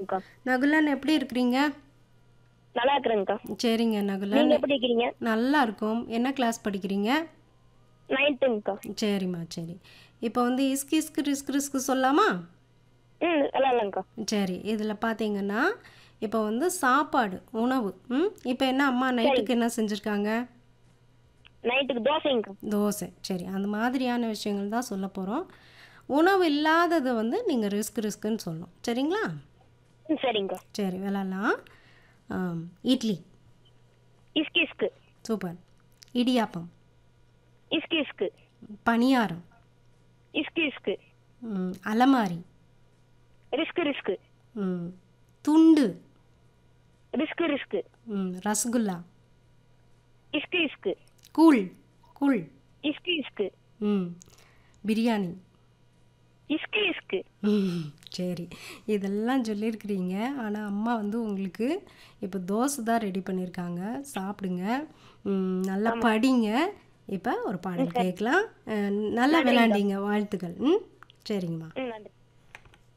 இருக்கேங்க்கா. நகுலன் எப்படி இருக்கிறீங்க? நல்லா இருக்கிறேங்க்கா. சரிங்க நீங்க நகுலன். எப்படி இருக்கீங்க? நல்லா இருக்கும். என்ன கிளாஸ் படிக்கிறீங்க? 9ங்க்கா. சரிம்மா சரி. இப்போ வந்து இஸ்கு இஸ்கு ரிஸ்க் ரிஸ்க் சொல்லாமா? விளாட்லாங்க்கா. சரி. இதில் பார்த்தீங்கன்னா இப்போ வந்து சாப்பாடு உணவு. இப்போ என்ன அம்மா நைட்டுக்கு என்ன செஞ்சுருக்காங்க? நைட்டுக்கு தோசைங்க்கா. தோசை. சரி. அந்த மாதிரியான விஷயங்கள் தான் சொல்ல போகிறோம். உணவு இல்லாதது வந்து நீங்கள் ரிஸ்க் ரிஸ்க்குன்னு சொல்லணும். சரிங்களா? சரிங்க்கா. சரி விளாட்லாம். இட்லி. இஸ்கு இஸ்கு. சூப்பர். இடியாப்பம். இஸ்கு இஸ்கு. பணியாரம். இஸ்கு இஸ்கு. அலமாரி. Risk risk. துண்டு. Risk risk. ரசகுல்லா. இஸ்கு இஸ்கு. கூழ். கூழ். இஸ்கு இஸ்கு. பிரியாணி. இஸ்கு இஸ்கு. சரி. இதெல்லாம் சொல்லியிருக்கிறீங்க. ஆனால் அம்மா வந்து உங்களுக்கு இப்போ தோசை தான் ரெடி பண்ணியிருக்காங்க. சாப்பிடுங்க. நல்லா படிங்க. இப்போ ஒரு பாடல் கேட்கலாம். நல்லா விளையாண்டீங்க. வாழ்த்துக்கள். சரிங்கம்மா. நன்றி.